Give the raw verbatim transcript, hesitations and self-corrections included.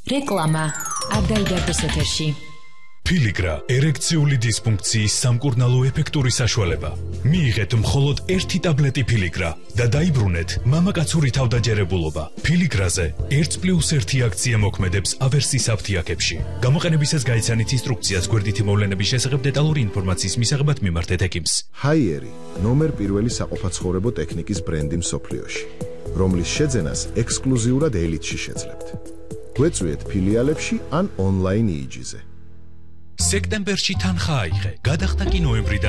რეკლამა არ დაიდარდეს ეთერში. Ფილიგრა ერექციული დისფუნქციის სამკურნალო ეფექტური საშუალება. მიიღეთ მხოლოდ ერთი ტაბლეტი ფილიგრა და დაიბრუნეთ მამაკაცური თავდაჯერებულობა. ფილიგრაზე ერთი პლუს ერთი აქცია მოქმედებს ავერსის აფთიაქებში. გამოყენებისას გაიცანით ინსტრუქციას გვერდითი მოვლენების შესახებ დეტალური ინფორმაციის მისაღებად მიმართეთ ექიმს. ჰაიერი ნომერ პირველი საყოფაცხოვრებო ტექნიკის ბრენდი მსოფლიოში, რომლის შეძენას ექსკლუზიურად ელიტში შეძლებთ. გვეწვიეთ ფილიალებში ან ონლაინ იიჯიზე. სექტემბერში თანხა აიღე, გადახდა კი ნოემბრიდან